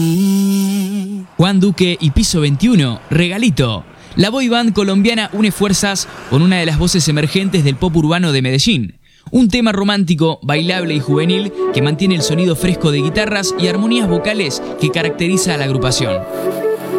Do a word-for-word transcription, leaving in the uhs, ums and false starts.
Juan Duque y Piso veintiuno, Regalito. La boy band colombiana une fuerzas con una de las voces emergentes del pop urbano de Medellín. Un tema romántico, bailable y juvenil que mantiene el sonido fresco de guitarras y armonías vocales que caracteriza a la agrupación.